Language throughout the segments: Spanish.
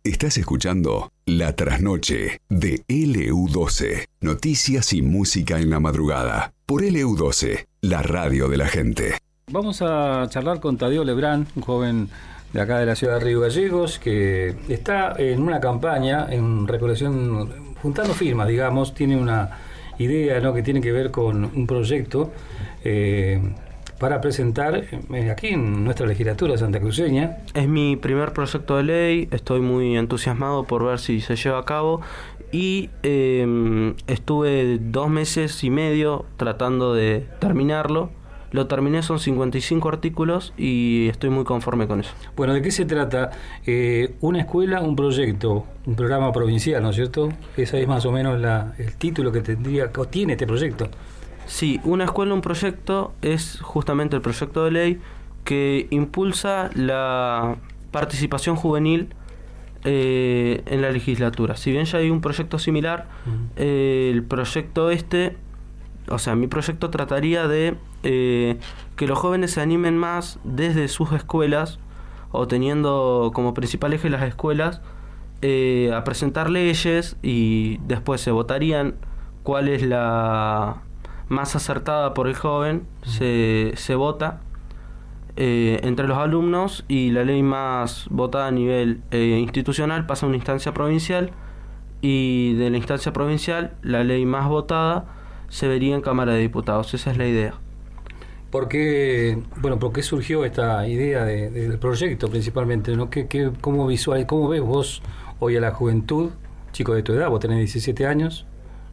Estás escuchando La Trasnoche de LU12. Noticias y música en la madrugada. Por LU12, la radio de la gente. Vamos a charlar con Tadeo Lebrán, un joven de acá de la ciudad de Río Gallegos, que está en una campaña, en recolección, juntando firmas, digamos. Tiene una idea, ¿no?, que tiene que ver con un proyecto para presentar aquí en nuestra legislatura santacruceña. Es mi primer proyecto de ley, estoy muy entusiasmado por ver si se lleva a cabo y estuve 2 meses y medio tratando de terminarlo. Lo terminé, son 55 artículos y estoy muy conforme con eso. Bueno, ¿de qué se trata? Una escuela, un proyecto, un programa provincial, ¿no es cierto? Ese es más o menos el título que tendría, o tiene este proyecto. Sí, una escuela, un proyecto, es justamente el proyecto de ley que impulsa la participación juvenil en la legislatura. Si bien ya hay un proyecto similar, el proyecto mi proyecto trataría de que los jóvenes se animen más desde sus escuelas, o teniendo como principal eje las escuelas, a presentar leyes, y después se votarían cuál es la más acertada por el joven, se vota entre los alumnos, y la ley más votada a nivel institucional pasa a una instancia provincial, y de la instancia provincial la ley más votada se vería en Cámara de Diputados. Esa es la idea. ¿Por qué surgió esta idea del proyecto principalmente, ¿no? ¿Cómo ves vos hoy a la juventud, chico de tu edad? Vos tenés 17 años.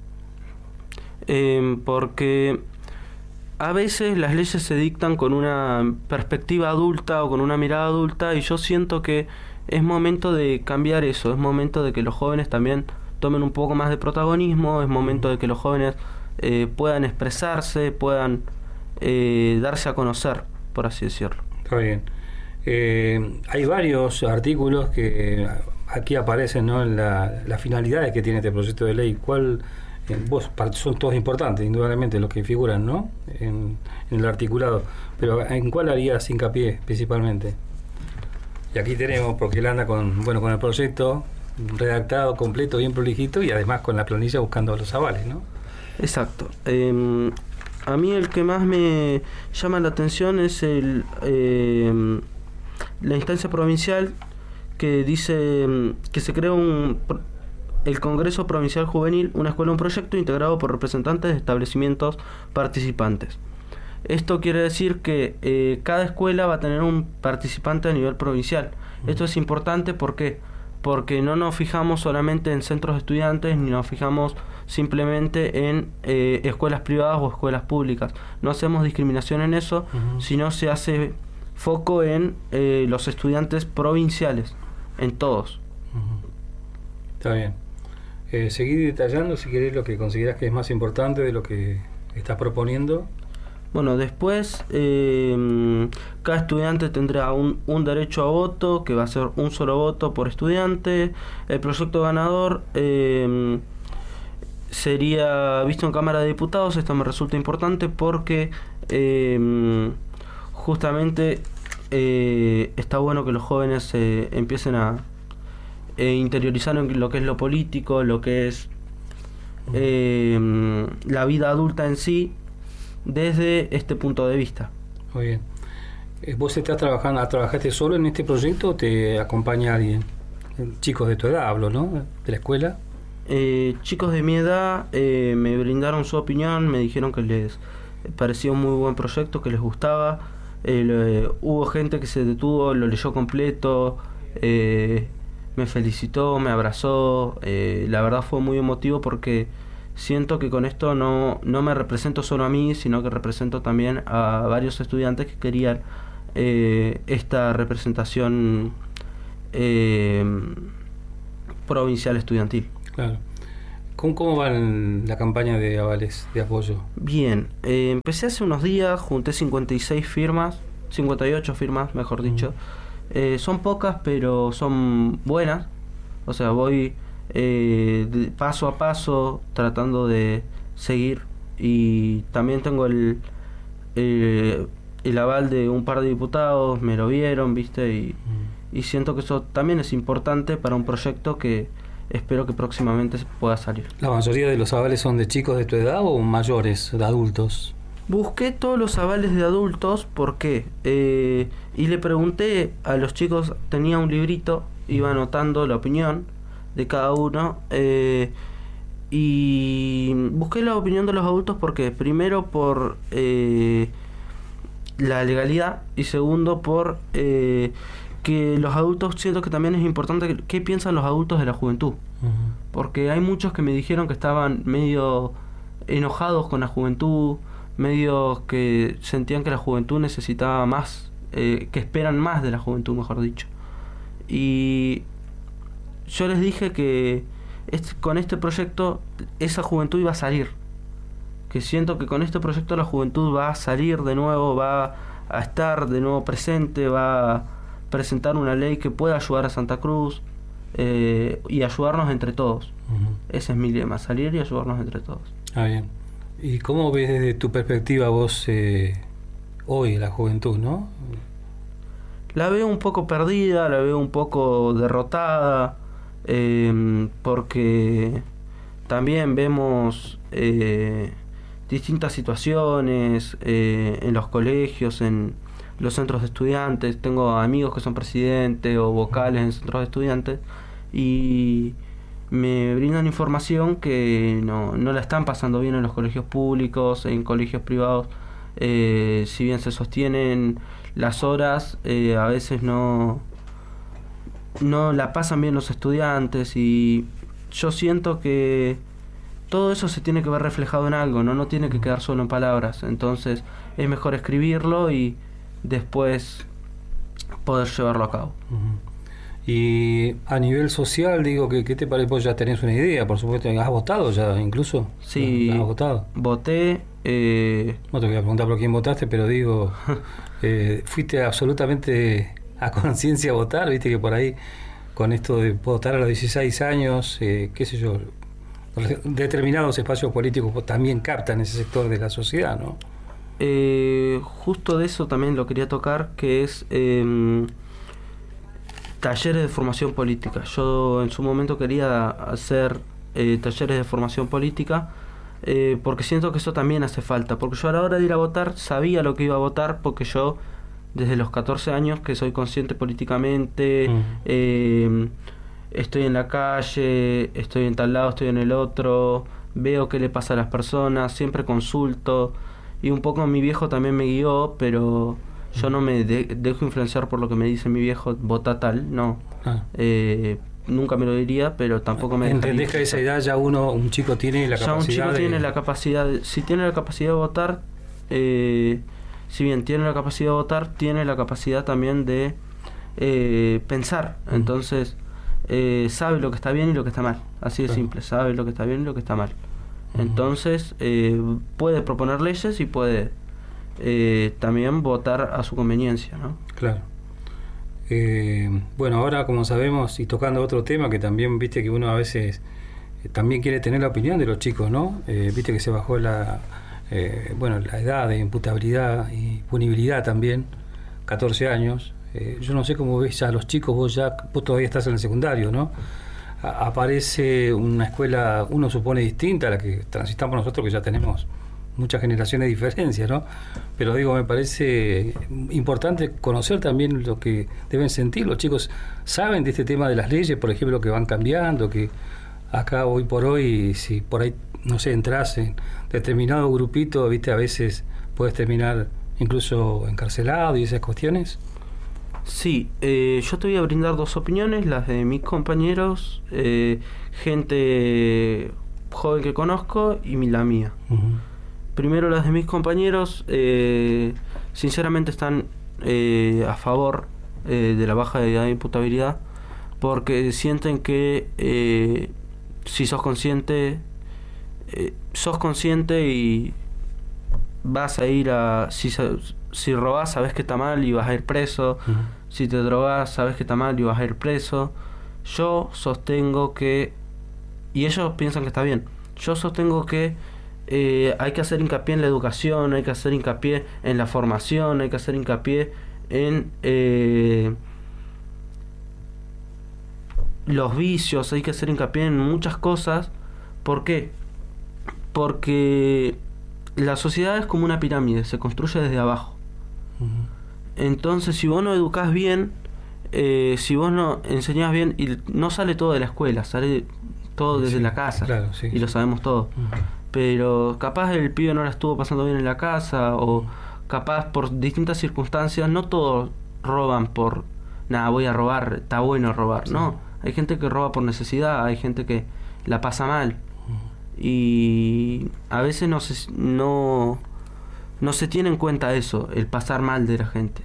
Porque a veces las leyes se dictan con una perspectiva adulta o con una mirada adulta, y yo siento que es momento de cambiar eso, es momento de que los jóvenes también tomen un poco más de protagonismo, es momento de que los jóvenes puedan expresarse, puedan darse a conocer, por así decirlo. Está bien. Hay varios artículos que aquí aparecen, ¿no?, en las finalidades que tiene este proyecto de ley. Son todos importantes, indudablemente, los que figuran, ¿no?, en el articulado, pero ¿en cuál harías hincapié principalmente? Y aquí tenemos, porque él anda con el proyecto redactado, completo, bien prolijito, y además con la planilla buscando los avales, ¿no? Exacto. A mí el que más me llama la atención es la instancia provincial, que dice que se crea el Congreso Provincial Juvenil, una escuela, un proyecto integrado por representantes de establecimientos participantes. Esto quiere decir que cada escuela va a tener un participante a nivel provincial. Esto es importante, ¿por qué? Porque no nos fijamos solamente en centros de estudiantes, ni nos fijamos simplemente en escuelas privadas o escuelas públicas. No hacemos discriminación en eso, sino se hace foco en los estudiantes provinciales, en todos. Está bien. Seguí detallando, si querés, lo que consideras que es más importante de lo que estás proponiendo. Bueno, después cada estudiante tendrá un derecho a voto, que va a ser un solo voto por estudiante. El proyecto ganador sería visto en Cámara de Diputados. Esto me resulta importante porque justamente está bueno que los jóvenes empiecen a interiorizar en lo que es lo político, lo que es la vida adulta en sí, desde este punto de vista. Muy bien. ¿Vos trabajaste solo en este proyecto o te acompaña alguien? Chicos de tu edad hablo, ¿no? ¿De la escuela? Chicos de mi edad me brindaron su opinión, me dijeron que les parecía un muy buen proyecto, que les gustaba. Hubo gente que se detuvo, lo leyó completo, me felicitó, me abrazó. La verdad fue muy emotivo, porque siento que con esto no me represento solo a mí, sino que represento también a varios estudiantes que querían esta representación provincial estudiantil. Claro. ¿Cómo va la campaña de avales, de apoyo? Bien, empecé hace unos días, junté 58 firmas, mejor dicho. Son pocas, pero son buenas. O sea, voy paso a paso tratando de seguir, y también tengo el aval de un par de diputados, me lo vieron, viste, y siento que eso también es importante para un proyecto que espero que próximamente pueda salir. ¿La mayoría de los avales son de chicos de tu edad o mayores, de adultos? Busqué todos los avales de adultos, ¿por qué? Y le pregunté a los chicos, tenía un librito, iba anotando la opinión de cada uno, y busqué la opinión de los adultos porque primero por la legalidad y segundo por que los adultos, siento que también es importante qué piensan los adultos de la juventud. Porque hay muchos que me dijeron que estaban medio enojados con la juventud, medio que sentían que la juventud necesitaba más, que esperan más de la juventud, mejor dicho. Y yo les dije que con este proyecto esa juventud iba a salir, que siento que con este proyecto la juventud va a salir de nuevo, va a estar de nuevo presente, va a presentar una ley que pueda ayudar a Santa Cruz y ayudarnos entre todos. Ese es mi lema, salir y ayudarnos entre todos. Bien. ¿Y cómo ves desde tu perspectiva vos hoy la juventud, no? La veo un poco perdida, la veo un poco derrotada, porque también vemos distintas situaciones en los colegios, en los centros de estudiantes. Tengo amigos que son presidentes o vocales en centros de estudiantes y me brindan información que no la están pasando bien en los colegios públicos, en colegios privados. Si bien se sostienen las horas, a veces no la pasan bien los estudiantes, y yo siento que todo eso se tiene que ver reflejado en algo, no tiene que quedar solo en palabras. Entonces es mejor escribirlo y después poder llevarlo a cabo. Y a nivel social, digo, ¿qué te parece? Vos ya tenés una idea, por supuesto. ¿Has votado ya incluso? Sí, ¿Has votado? Voté. No te voy a preguntar por quién votaste, pero digo, fuiste absolutamente a conciencia a votar, viste que por ahí, con esto de votar a los 16 años, qué sé yo, determinados espacios políticos también captan ese sector de la sociedad, ¿no? Justo de eso también lo quería tocar, que es talleres de formación política. Yo en su momento quería hacer talleres de formación política, porque siento que eso también hace falta, porque yo a la hora de ir a votar sabía lo que iba a votar, porque yo desde los 14 años que soy consciente políticamente, estoy en la calle, estoy en tal lado, estoy en el otro, veo qué le pasa a las personas, siempre consulto, y un poco mi viejo también me guió, pero yo no me dejo influenciar por lo que me dice mi viejo, vota tal, no. Nunca me lo diría, pero tampoco me... ¿Entendés que a esa edad ya un chico tiene la capacidad? Ya un chico tiene la capacidad, si tiene la capacidad de votar, si bien tiene la capacidad de votar, tiene la capacidad también de pensar. Entonces sabe lo que está bien y lo que está mal, así de simple, sabe lo que está bien y lo que está mal. Entonces puede proponer leyes y puede también votar a su conveniencia, ¿no? Claro. Bueno, ahora como sabemos, y tocando otro tema que también viste que uno a veces también quiere tener la opinión de los chicos, ¿no? Viste que se bajó la edad de imputabilidad y punibilidad también, 14 años. Yo no sé cómo ves a los chicos, vos todavía estás en el secundario, ¿no? Aparece una escuela, uno supone distinta a la que transitamos nosotros, que ya tenemos muchas generaciones de diferencia, ¿no? Pero digo, me parece importante conocer también lo que deben sentir los chicos. ¿Saben de este tema de las leyes, por ejemplo, que van cambiando? Que acá hoy por hoy, si por ahí, no sé, entras en determinado grupito, viste, a veces puedes terminar incluso encarcelado y esas cuestiones. Sí, yo te voy a brindar dos opiniones, las de mis compañeros, gente joven que conozco, y la mía. Primero, las de mis compañeros, sinceramente están a favor de la baja de edad de imputabilidad, porque sienten que si sos consciente y vas a ir a... Si robás, sabes que está mal y vas a ir preso. Si te drogás, sabes que está mal y vas a ir preso. Yo sostengo que... Y ellos piensan que está bien. Yo sostengo que hay que hacer hincapié en la educación, hay que hacer hincapié en la formación, hay que hacer hincapié en los vicios, hay que hacer hincapié en muchas cosas. ¿Por qué? Porque la sociedad es como una pirámide, se construye desde abajo. Entonces, si vos no educás bien, si vos no enseñás bien, y no sale todo de la escuela, sale todo desde la casa, claro, sí, y lo sabemos todo. Pero capaz el pibe no la estuvo pasando bien en la casa, o capaz por distintas circunstancias. No todos roban por, nada, voy a robar, está bueno robar. Sí. No, hay gente que roba por necesidad, hay gente que la pasa mal. Y a veces no se tiene en cuenta eso, el pasar mal de la gente.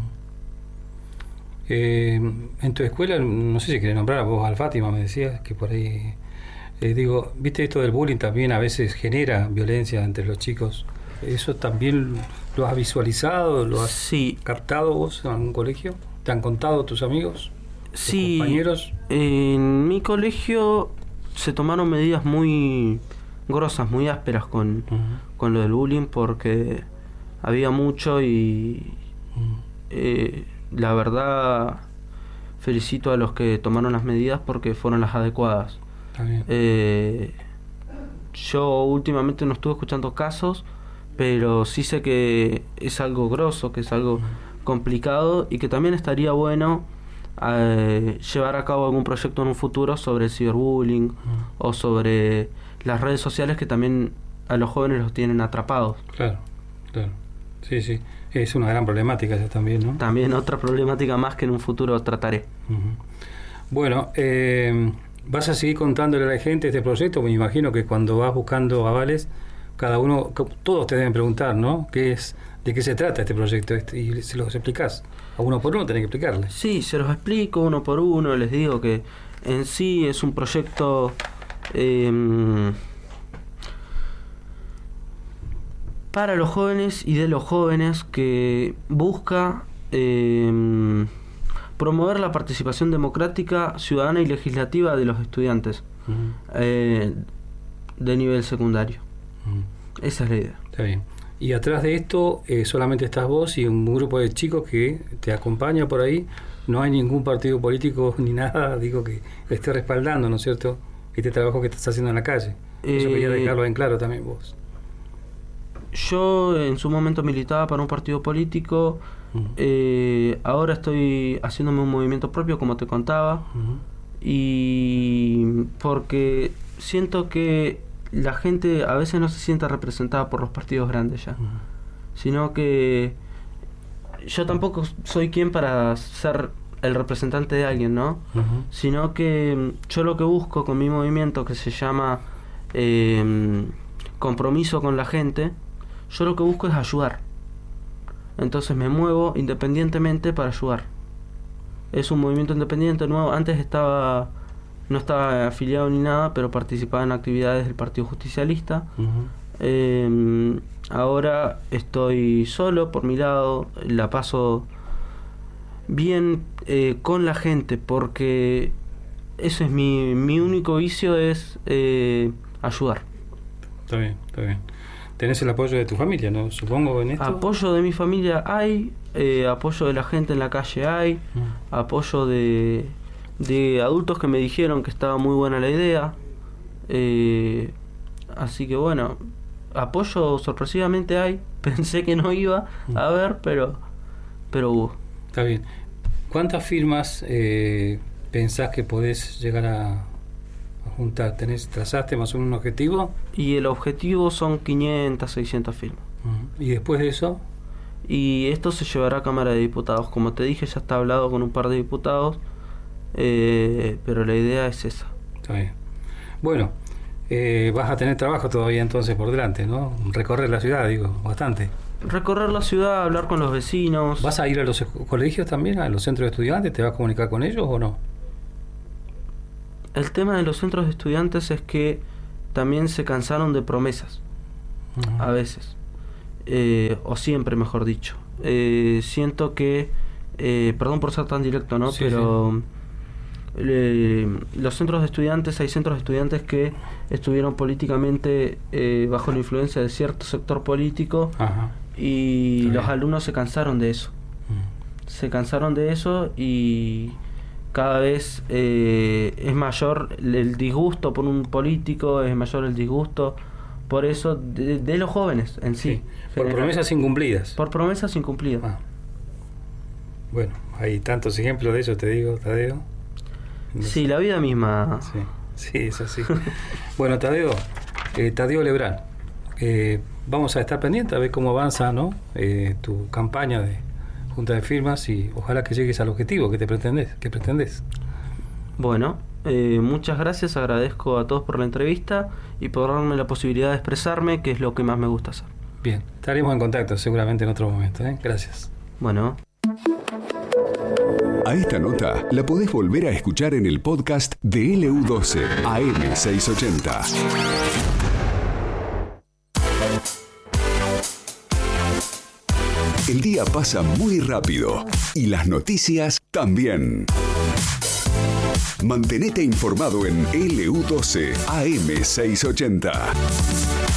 En tu escuela, no sé si querés nombrar, vos al Fátima me decías que por ahí, digo, viste, esto del bullying también a veces genera violencia entre los chicos. ¿Eso también lo has visualizado, lo has captado vos en algún colegio? ¿Te han contado tus amigos, tus compañeros? En mi colegio se tomaron medidas muy grosas, muy ásperas con lo del bullying, porque había mucho y la verdad felicito a los que tomaron las medidas porque fueron las adecuadas. Yo últimamente no estuve escuchando casos, pero sí sé que es algo grosso, que es algo complicado, y que también estaría bueno llevar a cabo algún proyecto en un futuro sobre el ciberbullying o sobre las redes sociales, que también a los jóvenes los tienen atrapados. Claro. Sí. Es una gran problemática esa también, ¿no? También otra problemática más que en un futuro trataré. Bueno, ¿vas a seguir contándole a la gente este proyecto? Me imagino que cuando vas buscando avales, cada uno, todos te deben preguntar, ¿no? ¿De qué se trata este proyecto? Y se los explicás. A uno por uno tenés que explicarles. Sí, se los explico uno por uno. Les digo que en sí es un proyecto para los jóvenes y de los jóvenes, que busca promover la participación democrática, ciudadana y legislativa de los estudiantes de nivel secundario. Esa es la idea. Está bien. Y atrás de esto solamente estás vos y un grupo de chicos que te acompaña por ahí. No hay ningún partido político ni nada, digo, que le esté respaldando, ¿no es cierto?, este trabajo que estás haciendo en la calle. Eso quería dejarlo en claro también vos. Yo en su momento militaba para un partido político. Ahora estoy haciéndome un movimiento propio, como te contaba, y porque siento que la gente a veces no se sienta representada por los partidos grandes ya, sino que yo tampoco soy quien para ser el representante de alguien, ¿no? Sino que yo lo que busco con mi movimiento, que se llama Compromiso con la Gente, yo lo que busco es ayudar. Entonces me muevo independientemente para ayudar. Es un movimiento independiente nuevo. Antes no estaba afiliado ni nada, pero participaba en actividades del Partido Justicialista. Ahora estoy solo por mi lado, la paso bien con la gente, porque eso es mi único vicio, es ayudar. Está bien. Tenés el apoyo de tu familia, ¿no? Supongo en esto. Apoyo de mi familia hay, apoyo de la gente en la calle hay, apoyo de adultos que me dijeron que estaba muy buena la idea. Así que bueno, apoyo sorpresivamente hay. Pensé que no iba a haber, pero hubo. Está bien. ¿Cuántas firmas pensás que podés llegar a juntar? ¿Trazaste más o menos un objetivo? Y el objetivo son 500, 600 firmas. ¿Y después de eso? Y esto se llevará a Cámara de Diputados. Como te dije, ya está hablado con un par de diputados, pero la idea es esa. Está bien. Bueno, vas a tener trabajo todavía entonces por delante, ¿no? Recorrer la ciudad, digo, bastante. Recorrer la ciudad, hablar con los vecinos. ¿Vas a ir a los colegios también, a los centros de estudiantes? ¿Te vas a comunicar con ellos o no? El tema de los centros de estudiantes es que también se cansaron de promesas, a veces, o siempre, mejor dicho. Siento que, perdón por ser tan directo, ¿no? Sí, pero los centros de estudiantes, hay centros de estudiantes que estuvieron políticamente bajo la influencia de cierto sector político. Y los alumnos se cansaron de eso. Se cansaron de eso y cada vez es mayor el disgusto por un político, es mayor el disgusto por eso de los jóvenes en sí. Por promesas incumplidas. Por promesas incumplidas. Bueno, hay tantos ejemplos de eso, te digo, Tadeo. Sí, la vida misma. Sí, es así. Bueno, Tadeo Lebrán, vamos a estar pendientes a ver cómo avanza, ¿no? Tu campaña de junta de firmas y ojalá que llegues al objetivo que pretendes. Bueno, muchas gracias, agradezco a todos por la entrevista y por darme la posibilidad de expresarme, que es lo que más me gusta hacer. Bien, estaremos en contacto seguramente en otro momento, ¿eh? Gracias. Bueno. A esta nota la podés volver a escuchar en el podcast de LU12 AM680. El día pasa muy rápido y las noticias también. Mantenete informado en LU12 AM680.